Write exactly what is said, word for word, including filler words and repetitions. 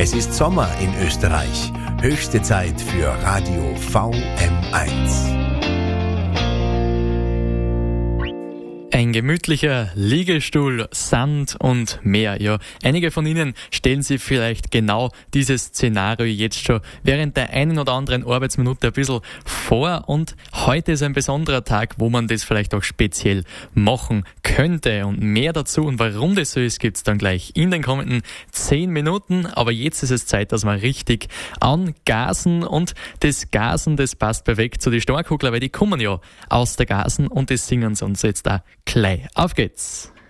Es ist Sommer in Österreich. Höchste Zeit für Radio V M eins. Ein gemütlicher Liegestuhl, Sand und Meer. Ja, einige von Ihnen stellen sich vielleicht genau dieses Szenario jetzt schon während der einen oder anderen Arbeitsminute ein bisschen vor. Und heute ist ein besonderer Tag, wo man das vielleicht auch speziell machen könnte. Und mehr dazu und warum das so ist, gibt's dann gleich in den kommenden zehn Minuten. Aber jetzt ist es Zeit, dass wir richtig angasen. Und das Gasen, das passt perfekt zu den Starkugler, weil die kommen ja aus der Gasen und das singen sie uns jetzt da gleich. Auf geht's!